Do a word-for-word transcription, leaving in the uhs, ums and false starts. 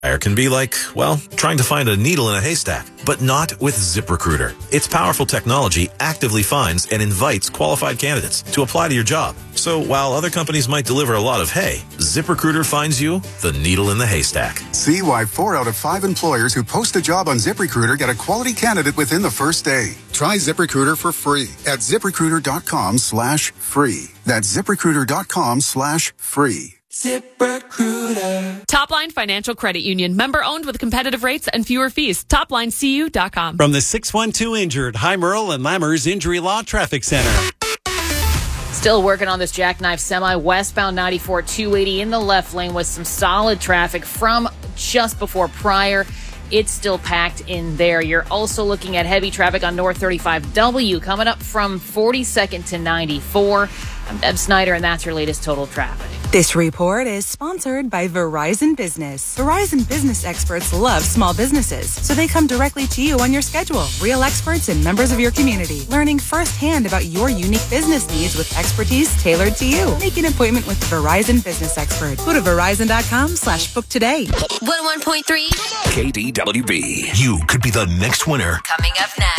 can be like, well, trying to find a needle in a haystack, but not with ZipRecruiter. Its powerful technology actively finds and invites qualified candidates to apply to your job. So while other companies might deliver a lot of hay, ZipRecruiter finds you the needle in the haystack. See why four out of five employers who post a job on ZipRecruiter get a quality candidate within the first day. Try ZipRecruiter for free at ZipRecruiter.com slash free. That's ZipRecruiter.com slash free. ZipRecruiter. Topline Financial Credit Union. Member owned with competitive rates and fewer fees. Topline C U dot com. From the six one two Injured, High Merle and Lammers Injury Law Traffic Center. Still working on this jackknife semi westbound ninety-four two eighty in the left lane with some solid traffic from just before Pryor. It's still packed in there. You're also looking at heavy traffic on North thirty-five W coming up from forty-second to ninety-four. I'm Deb Snyder, and that's your latest total traffic. This report is sponsored by Verizon Business. Verizon Business experts love small businesses, so they come directly to you on your schedule. Real experts and members of your community, learning firsthand about your unique business needs with expertise tailored to you. Make an appointment with the Verizon Business expert. Go to Verizon.com slash book today. one oh one point three K D W B. You could be the next winner. Coming up next.